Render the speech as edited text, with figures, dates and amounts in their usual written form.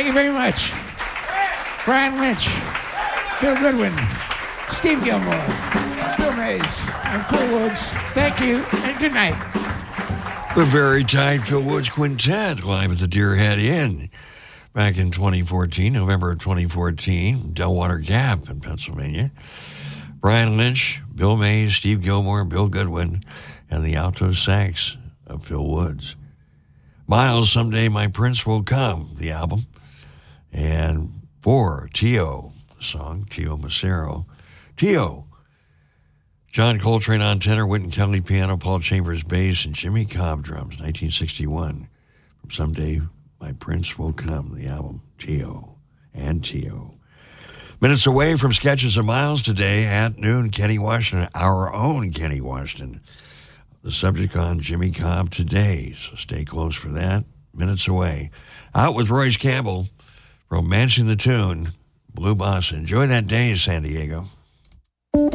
Thank you very much. Brian Lynch, Bill Goodwin, Steve Gilmore, Bill Mays, and Phil Woods. Thank you, and good night. The very tight Phil Woods Quintet live at the Deerhead Inn back in 2014, November of 2014, Delwater Gap in Pennsylvania. Brian Lynch, Bill Mays, Steve Gilmore, Bill Goodwin, and the alto sax of Phil Woods. Miles, Someday My Prince Will Come, the album. And for Tio, the song, Tio Macero. Tio, John Coltrane on tenor, Wynton Kelly piano, Paul Chambers bass, and Jimmy Cobb drums, 1961. From Someday My Prince Will Come, the album, Tio and Tio. Minutes away from Sketches of Miles today at noon, Kenny Washington, our own Kenny Washington. The subject on Jimmy Cobb today, so stay close for that. Minutes away. Out with Royce Campbell, romancing the tune, Blue Bossa. Enjoy that day, San Diego.